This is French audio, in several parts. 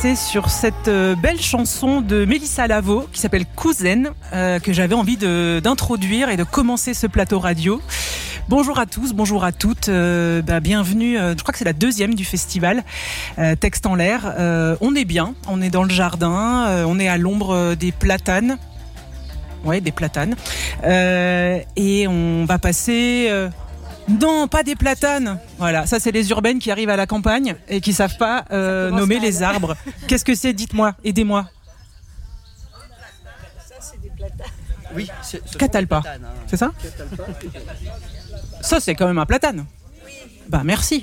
laisser sur cette belle chanson de Mélissa Lavo qui s'appelle Cousin, que j'avais envie d'introduire et de commencer ce plateau radio. Bonjour à tous, bonjour à toutes, bienvenue, je crois que c'est la deuxième du festival Texte en l'air. On est bien, on est dans le jardin, on est à l'ombre des platanes. Ouais, des platanes. Et on va passer... Non, pas des platanes. Voilà, ça c'est les urbaines qui arrivent à la campagne et qui savent pas nommer les arbres. Qu'est-ce que c'est ? Dites-moi, aidez-moi. Ça c'est des platanes. Oui, Catalpa. Platanes, hein. C'est ça ? Catalpa. Ça c'est quand même un platane. Oui. Bah merci.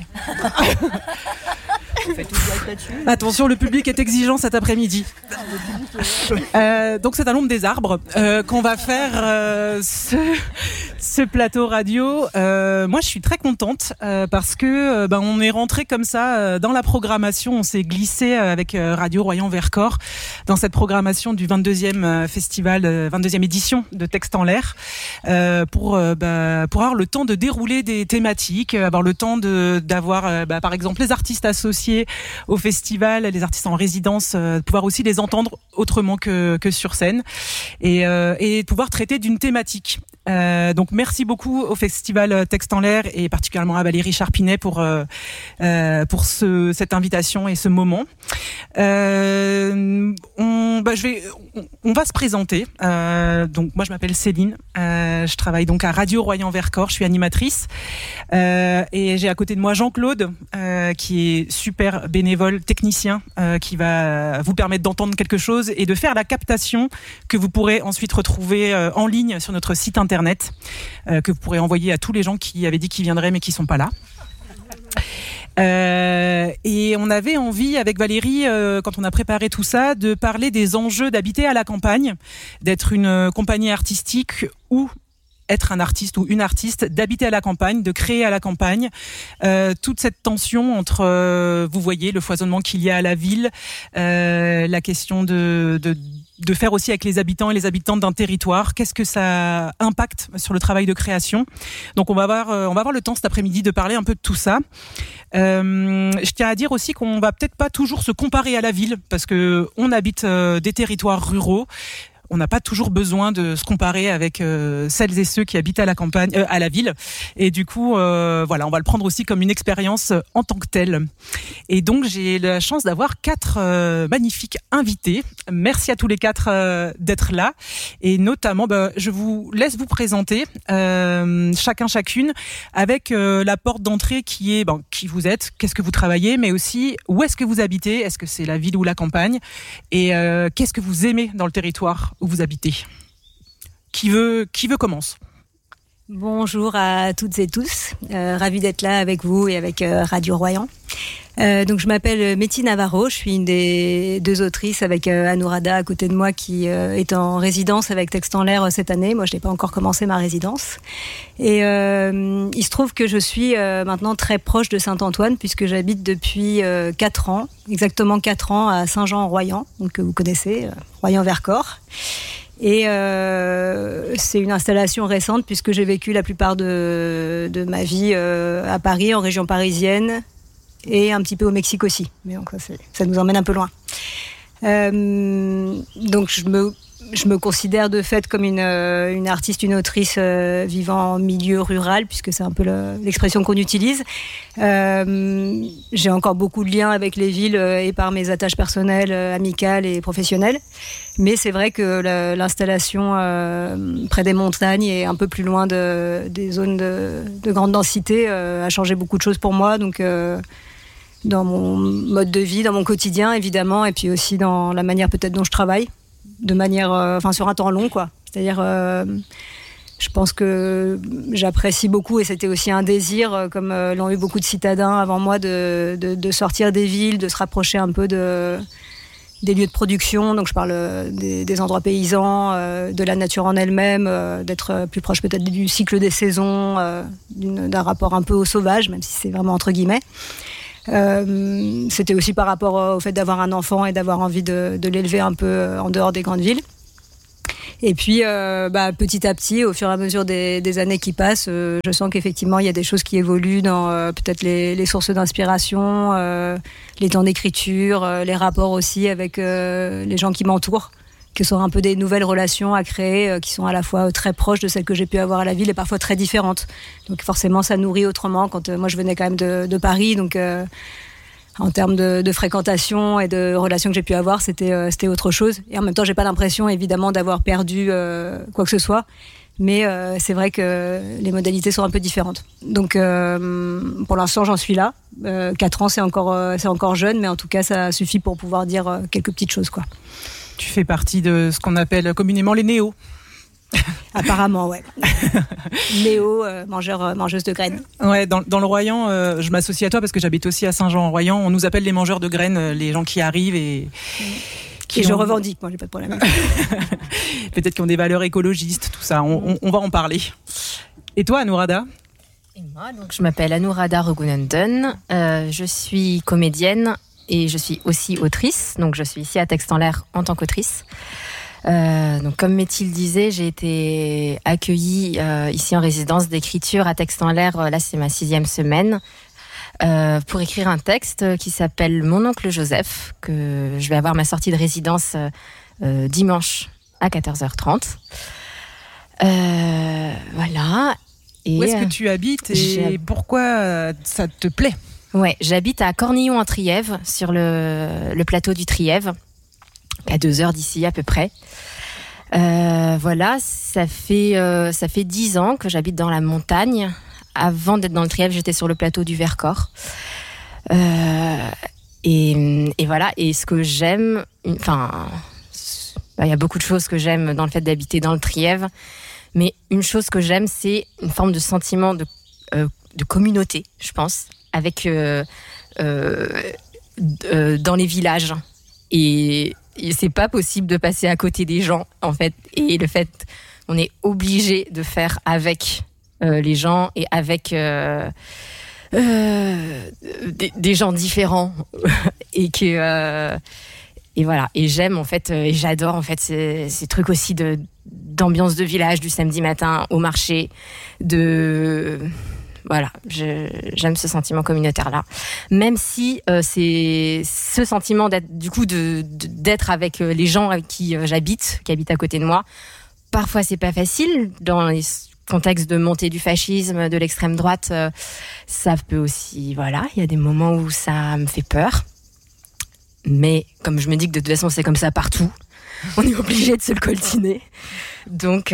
Attention, le public est exigeant cet après-midi. Donc c'est à l'ombre des arbres qu'on va faire ce plateau radio. Moi je suis très contente parce que on est rentré comme ça dans la programmation. On s'est glissé avec Radio Royan-Vercors dans cette programmation du 22e festival, 22e édition de Texte en l'air, pour avoir le temps de dérouler des thématiques, avoir le temps d'avoir par exemple les artistes associés au festival, les artistes en résidence, pouvoir aussi les entendre autrement que sur scène et pouvoir traiter d'une thématique. Donc merci beaucoup au festival Texte en l'air et particulièrement à Valérie Charpinet pour cette invitation et ce moment. On va se présenter. Donc moi je m'appelle Céline, je travaille donc à Radio Royan-Vercors, je suis animatrice et j'ai à côté de moi Jean-Claude qui est super bénévole technicien qui va vous permettre d'entendre quelque chose et de faire la captation que vous pourrez ensuite retrouver en ligne sur notre site internet que vous pourrez envoyer à tous les gens qui avaient dit qu'ils viendraient mais qui sont pas là. Et on avait envie avec Valérie, quand on a préparé tout ça, de parler des enjeux d'habiter à la campagne, d'être une compagnie artistique ou être un artiste ou une artiste, d'habiter à la campagne, de créer à la campagne, toute cette tension entre, vous voyez, le foisonnement qu'il y a à la ville, la question de faire aussi avec les habitants et les habitantes d'un territoire, qu'est-ce que ça impacte sur le travail de création. Donc on va avoir le temps cet après-midi de parler un peu de tout ça. Je tiens à dire aussi qu'on va peut-être pas toujours se comparer à la ville parce que on habite des territoires ruraux. On n'a pas toujours besoin de se comparer avec celles et ceux qui habitent à la campagne, à la ville. Et du coup, on va le prendre aussi comme une expérience en tant que telle. Et donc, j'ai la chance d'avoir 4 magnifiques invités. Merci à tous les 4 d'être là. Et notamment, je vous laisse vous présenter chacune avec la porte d'entrée qui est qui vous êtes, qu'est-ce que vous travaillez, mais aussi où est-ce que vous habitez, est-ce que c'est la ville ou la campagne, et qu'est-ce que vous aimez dans le territoire où vous habitez. Qui veut commence? Bonjour à toutes et tous, ravie d'être là avec vous et avec Radio Royan. Donc je m'appelle Méti Navarro, je suis une des 2 autrices avec Anourada à côté de moi qui est en résidence avec Texte en l'air cette année. Moi je n'ai pas encore commencé ma résidence. Et il se trouve que je suis maintenant très proche de Saint-Antoine puisque j'habite depuis 4 ans, exactement 4 ans à Saint-Jean-en-Royan, donc que vous connaissez, Royan-Vercors. Et c'est une installation récente puisque j'ai vécu la plupart de ma vie à Paris, en région parisienne et un petit peu au Mexique aussi. Mais donc ça nous emmène un peu loin. Donc je me considère de fait comme une artiste, une autrice vivant en milieu rural, puisque c'est un peu l'expression qu'on utilise. J'ai encore beaucoup de liens avec les villes et par mes attaches personnelles, amicales et professionnelles. Mais c'est vrai que l'installation près des montagnes et un peu plus loin des zones de grande densité a changé beaucoup de choses pour moi. Donc dans mon mode de vie, dans mon quotidien évidemment, et puis aussi dans la manière peut-être dont je travaille. De manière, sur un temps long, quoi. C'est-à-dire, je pense que j'apprécie beaucoup, et c'était aussi un désir, comme l'ont eu beaucoup de citadins avant moi, de sortir des villes, de se rapprocher un peu des lieux de production. Donc je parle des endroits paysans, de la nature en elle-même, d'être plus proche peut-être du cycle des saisons, d'un rapport un peu au sauvage, même si c'est vraiment entre guillemets. C'était aussi par rapport au fait d'avoir un enfant et d'avoir envie de l'élever un peu en dehors des grandes villes. Et puis, petit à petit, au fur et à mesure des années qui passent, je sens qu'effectivement, il y a des choses qui évoluent dans peut-être les sources d'inspiration, les temps d'écriture, les rapports aussi avec les gens qui m'entourent, que ce sont un peu des nouvelles relations à créer qui sont à la fois très proches de celles que j'ai pu avoir à la ville et parfois très différentes. Donc forcément, ça nourrit autrement. Quand moi, je venais quand même de Paris, donc en termes de fréquentation et de relations que j'ai pu avoir, c'était autre chose. Et en même temps, j'ai pas l'impression, évidemment, d'avoir perdu quoi que ce soit. Mais c'est vrai que les modalités sont un peu différentes. Donc, pour l'instant, j'en suis là. 4 ans, c'est encore jeune, mais en tout cas, ça suffit pour pouvoir dire quelques petites choses, quoi. Tu fais partie de ce qu'on appelle communément les néos. Apparemment, ouais. Néo, mangeuse de graines. Ouais, dans le Royan, je m'associe à toi parce que j'habite aussi à Saint-Jean-en-Royan. On nous appelle les mangeurs de graines, les gens qui arrivent et je revendique, moi, j'ai pas de problème. Peut-être qu'ils ont des valeurs écologistes, tout ça. On va en parler. Et toi, Anourada ? Et moi, donc, je m'appelle Anourada Rogunandan. Je suis comédienne et je suis aussi autrice. Donc, je suis ici à Texte en l'air en tant qu'autrice. Donc, comme Méthilde disait, j'ai été accueillie ici en résidence d'écriture à Texte en l'air. Là, c'est ma 6e semaine pour écrire un texte qui s'appelle Mon oncle Joseph, que je vais avoir ma sortie de résidence dimanche à 14h30. Voilà. Et où est-ce que tu habites et pourquoi ça te plaît ? Ouais, j'habite à Cornillon en Trièves, sur le plateau du Trièves, à 2 heures d'ici à peu près. Voilà, ça fait 10 ans que j'habite dans la montagne. Avant d'être dans le Trièves, j'étais sur le plateau du Vercors. Et voilà, et ce que j'aime, il y a beaucoup de choses que j'aime dans le fait d'habiter dans le Trièves, mais une chose que j'aime, c'est une forme de sentiment de communauté, je pense, avec dans les villages. Et c'est pas possible de passer à côté des gens, en fait. Et le fait, on est obligé de faire avec les gens et avec des gens différents. Et voilà. Et j'aime, en fait, et j'adore, en fait, ces trucs aussi d'ambiance de village du samedi matin au marché, voilà, j'aime ce sentiment communautaire-là. Même si c'est ce sentiment d'être avec les gens avec qui j'habite, qui habitent à côté de moi. Parfois, c'est pas facile dans les contextes de montée du fascisme, de l'extrême droite. Ça peut aussi, voilà, il y a des moments où ça me fait peur. Mais comme je me dis que de toute façon, c'est comme ça partout, on est obligé de se le coltiner. Donc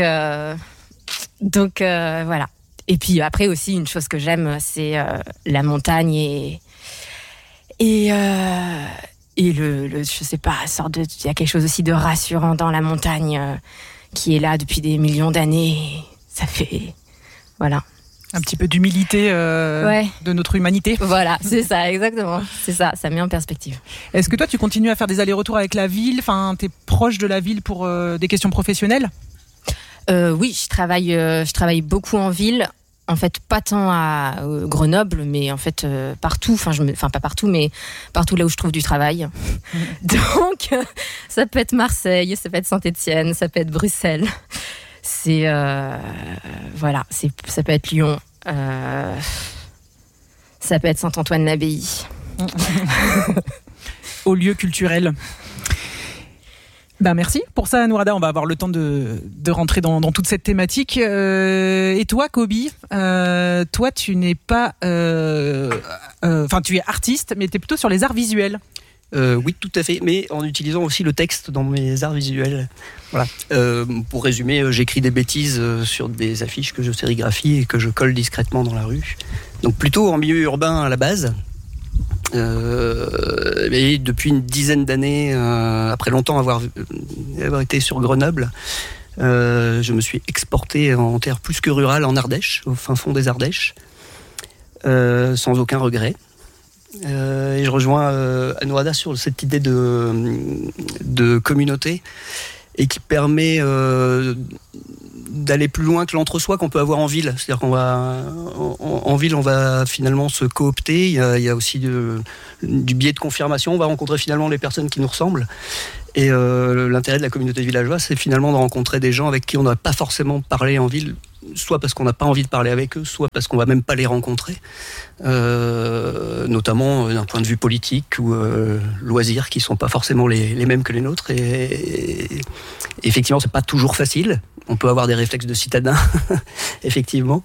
voilà. Et puis après aussi, une chose que j'aime, c'est la montagne et je sais pas, il y a quelque chose aussi de rassurant dans la montagne qui est là depuis des millions d'années. Ça fait, voilà. Un petit peu d'humilité de notre humanité. Voilà, c'est ça, exactement. C'est ça, ça met en perspective. Est-ce que toi, tu continues à faire des allers-retours avec la ville ? Enfin, t'es proche de la ville pour des questions professionnelles ? Oui, je travaille beaucoup en ville. En fait, pas tant à Grenoble, mais en fait partout. Enfin, pas partout, mais partout là où je trouve du travail. Donc, ça peut être Marseille, ça peut être Saint-Étienne, ça peut être Bruxelles. C'est voilà, ça peut être Lyon, ça peut être Saint-Antoine-l'Abbaye. Au lieu culturel. Merci pour ça, Anourada. On va avoir le temps de rentrer dans toute cette thématique. Et toi, Kobe, toi, tu n'es pas... tu es artiste, mais tu es plutôt sur les arts visuels. Oui, tout à fait, mais en utilisant aussi le texte dans mes arts visuels. Voilà. Pour résumer, j'écris des bêtises sur des affiches que je sérigraphie et que je colle discrètement dans la rue. Donc plutôt en milieu urbain à la base. Et depuis une dizaine d'années, après longtemps avoir été sur Grenoble, je me suis exporté en terre plus que rurale en Ardèche, au fin fond des Ardèches, sans aucun regret. Et je rejoins Anourada sur cette idée de communauté et qui permet d'aller plus loin que l'entre-soi qu'on peut avoir en ville. C'est-à-dire qu'on va en ville, on va finalement se coopter. Il y a aussi du biais de confirmation. On va rencontrer finalement les personnes qui nous ressemblent. Et l'intérêt de la communauté villageoise, c'est finalement de rencontrer des gens avec qui on n'a pas forcément parlé en ville, soit parce qu'on n'a pas envie de parler avec eux, soit parce qu'on va même pas les rencontrer, notamment d'un point de vue politique ou loisirs qui sont pas forcément les mêmes que les nôtres. Et effectivement, c'est pas toujours facile. On peut avoir des réflexes de citadin, effectivement.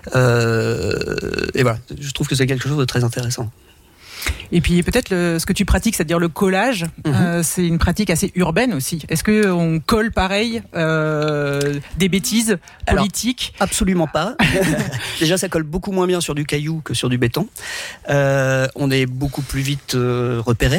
Et voilà, je trouve que c'est quelque chose de très intéressant. Et puis peut-être ce que tu pratiques, c'est-à-dire le collage, c'est une pratique assez urbaine aussi. Est-ce qu'on colle pareil des bêtises politiques ? Alors, absolument pas. Déjà, ça colle beaucoup moins bien sur du caillou que sur du béton. On est beaucoup plus vite repéré.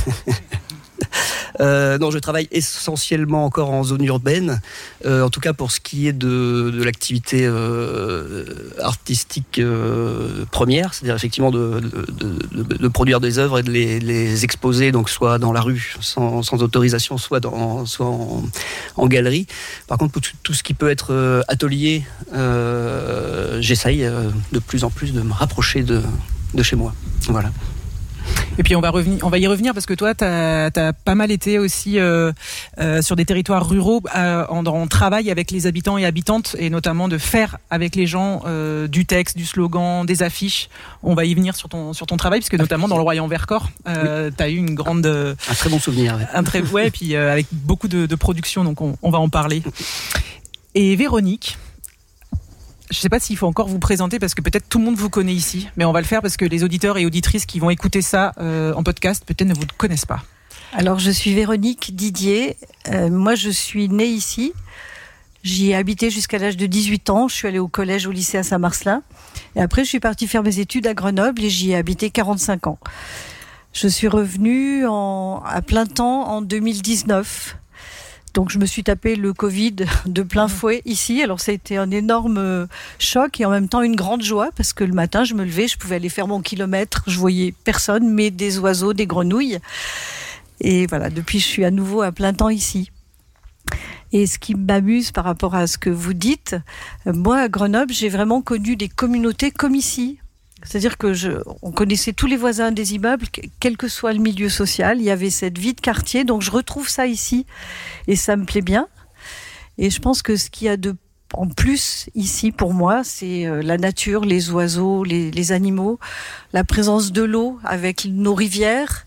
Non, je travaille essentiellement encore en zone urbaine, en tout cas pour ce qui est de l'activité artistique première, c'est-à-dire effectivement de produire des œuvres et de les exposer, donc soit dans la rue sans autorisation, soit en galerie. Par contre, pour tout ce qui peut être atelier, j'essaye de plus en plus de me rapprocher de chez moi. Voilà. Et puis on va y revenir parce que toi, t'as pas mal été aussi sur des territoires ruraux en travail avec les habitants et habitantes, et notamment de faire avec les gens du texte, du slogan, des affiches. On va y venir sur ton travail, puisque notamment dans le Royan-Vercors, t'as eu une grande... un très bon souvenir. Ouais. Et puis avec beaucoup de production, donc on va en parler. Et Véronique... Je ne sais pas s'il faut encore vous présenter parce que peut-être tout le monde vous connaît ici, mais on va le faire parce que les auditeurs et auditrices qui vont écouter ça en podcast peut-être ne vous connaissent pas. Alors je suis Véronique Didier, moi je suis née ici, j'y ai habité jusqu'à l'âge de 18 ans, je suis allée au collège, au lycée à Saint-Marcelin, et après je suis partie faire mes études à Grenoble et j'y ai habité 45 ans. Je suis revenue à plein temps en 2019. Donc je me suis tapé le Covid de plein fouet ici. Alors ça a été un énorme choc et en même temps une grande joie parce que le matin je me levais, je pouvais aller faire mon kilomètre, je voyais personne mais des oiseaux, des grenouilles. Et voilà, depuis je suis à nouveau à plein temps ici. Et ce qui m'amuse par rapport à ce que vous dites, moi à Grenoble j'ai vraiment connu des communautés comme ici. C'est-à-dire que on connaissait tous les voisins des immeubles, quel que soit le milieu social. Il y avait cette vie de quartier, donc je retrouve ça ici et ça me plaît bien. Et je pense que ce qu'il y a en plus ici pour moi, c'est la nature, les oiseaux, les animaux, la présence de l'eau avec nos rivières.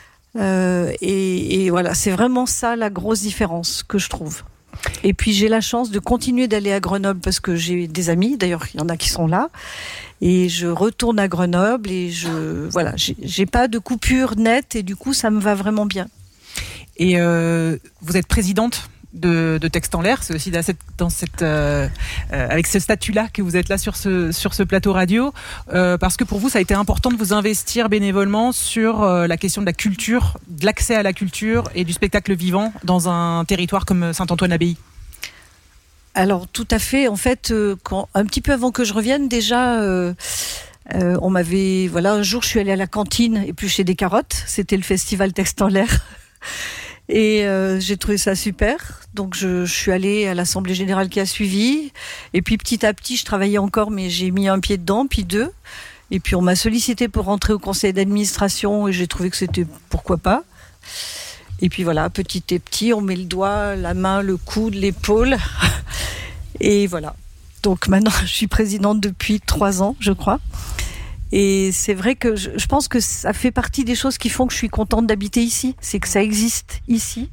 Et voilà, c'est vraiment ça la grosse différence que je trouve. Et puis j'ai la chance de continuer d'aller à Grenoble parce que j'ai des amis, d'ailleurs il y en a qui sont là, et je retourne à Grenoble et j'ai pas de coupure nette et du coup ça me va vraiment bien. Et vous êtes présidente de Texte en l'air, c'est aussi avec ce statut-là que vous êtes là sur ce plateau radio, parce que pour vous ça a été important de vous investir bénévolement sur la question de la culture, de l'accès à la culture et du spectacle vivant dans un territoire comme Saint-Antoine-l'Abbaye. Alors tout à fait, en fait, un petit peu avant que je revienne déjà... on m'avait... Voilà, un jour je suis allée à la cantine éplucher des carottes, c'était le festival Texte en l'air. Et j'ai trouvé ça super. Donc je suis allée à l'Assemblée Générale qui a suivi. Et puis petit à petit, je travaillais encore, mais j'ai mis un pied dedans, puis deux. Et puis on m'a sollicité pour rentrer au conseil d'administration et j'ai trouvé que c'était pourquoi pas. Et puis voilà, petit et petit, on met le doigt, la main, le coude, l'épaule. Et voilà. Donc maintenant, je suis présidente depuis 3 ans, je crois. Et c'est vrai que je pense que ça fait partie des choses qui font que je suis contente d'habiter ici. C'est que ça existe ici.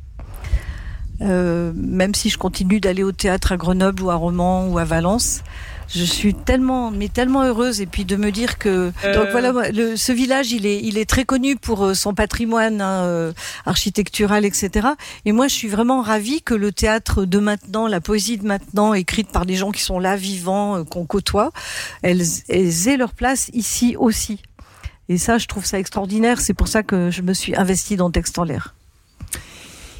Même si je continue d'aller au théâtre à Grenoble ou à Romans ou à Valence, je suis tellement heureuse. Et puis de me dire que... Donc voilà, ce village, il est très connu pour son patrimoine architectural, etc. Et moi, je suis vraiment ravie que le théâtre de maintenant, la poésie de maintenant, écrite par des gens qui sont là, vivants, qu'on côtoie, elles aient leur place ici aussi. Et ça, je trouve ça extraordinaire. C'est pour ça que je me suis investie dans Texte en l'air.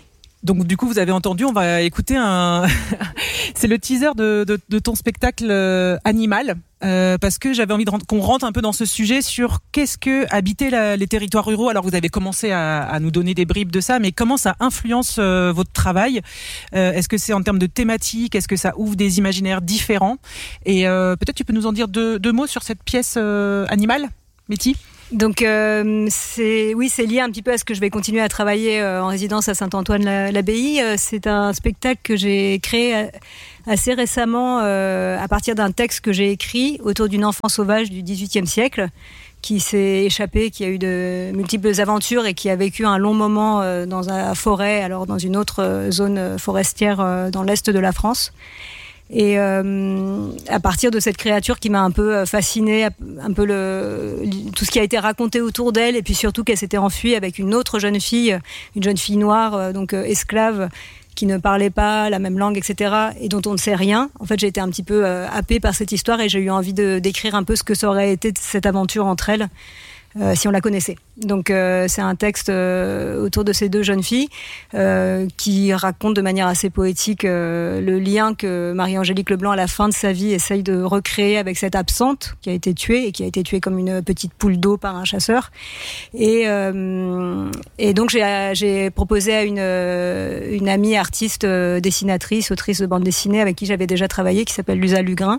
Donc du coup, vous avez entendu, on va écouter c'est le teaser de ton spectacle Animal, parce que j'avais envie qu'on rentre un peu dans ce sujet sur qu'est-ce que habiter les territoires ruraux. Alors vous avez commencé à nous donner des bribes de ça, mais comment ça influence votre travail? Est-ce que c'est en termes de thématique? Est-ce que ça ouvre des imaginaires différents? Et peut-être tu peux nous en dire deux mots sur cette pièce Animal, Métis? Donc c'est lié un petit peu à ce que je vais continuer à travailler en résidence à Saint-Antoine-l'Abbaye. C'est un spectacle que j'ai créé assez récemment à partir d'un texte que j'ai écrit autour d'une enfant sauvage du XVIIIe siècle qui s'est échappée, qui a eu de multiples aventures et qui a vécu un long moment dans la forêt, alors dans une autre zone forestière dans l'est de la France. Et à partir de cette créature qui m'a un peu fascinée, un peu tout ce qui a été raconté autour d'elle, et puis surtout qu'elle s'était enfuie avec une autre jeune fille, une jeune fille noire, donc esclave, qui ne parlait pas la même langue, etc., et dont on ne sait rien. En fait, j'ai été un petit peu happée par cette histoire et j'ai eu envie d'écrire un peu ce que ça aurait été cette aventure entre elles. Si on la connaissait. Donc c'est un texte autour de ces deux jeunes filles qui racontent de manière assez poétique le lien que Marie-Angélique Leblanc à la fin de sa vie essaye de recréer avec cette absente qui a été tuée et qui a été tuée comme une petite poule d'eau par un chasseur. Et donc j'ai proposé à une amie artiste, dessinatrice, autrice de bande dessinée avec qui j'avais déjà travaillé, qui s'appelle Lusa Lugrin,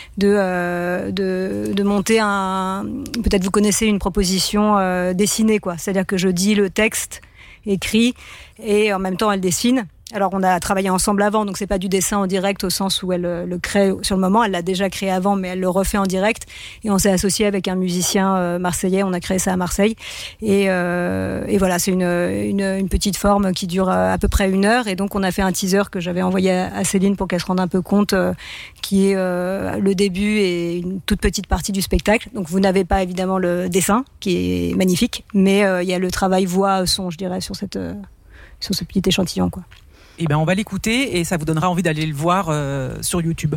de monter peut-être vous connaissez une proposition dessinée, quoi. C'est-à-dire que je dis le texte écrit et en même temps elle dessine. Alors on a travaillé ensemble avant, donc c'est pas du dessin en direct au sens où elle le crée sur le moment, elle l'a déjà créé avant mais elle le refait en direct, et on s'est associé avec un musicien marseillais, on a créé ça à Marseille, et voilà, c'est une petite forme qui dure à peu près 1 heure, et donc on a fait un teaser que j'avais envoyé à Céline pour qu'elle se rende un peu compte, qui est le début et une toute petite partie du spectacle. Donc vous n'avez pas évidemment le dessin qui est magnifique, mais il y a le travail voix-son, je dirais, sur ce petit échantillon, quoi. Eh ben, on va l'écouter et ça vous donnera envie d'aller le voir sur YouTube.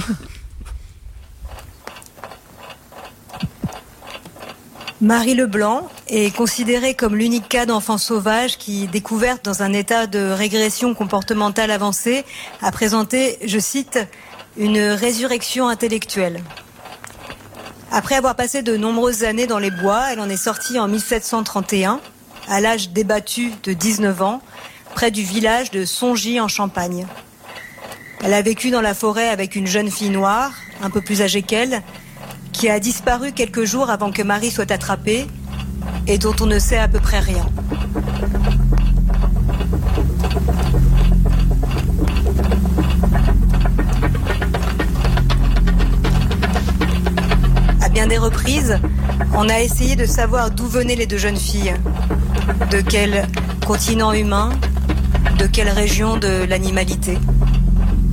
Marie Leblanc est considérée comme l'unique cas d'enfant sauvage qui, découverte dans un état de régression comportementale avancée, a présenté, je cite, une résurrection intellectuelle. Après avoir passé de nombreuses années dans les bois, elle en est sortie en 1731, à l'âge débattu de 19 ans, près du village de Songy en Champagne. Elle a vécu dans la forêt avec une jeune fille noire, un peu plus âgée qu'elle, qui a disparu quelques jours avant que Marie soit attrapée et dont on ne sait à peu près rien. À bien des reprises, on a essayé de savoir d'où venaient les deux jeunes filles, de quel continent humain, de quelle région de l'animalité.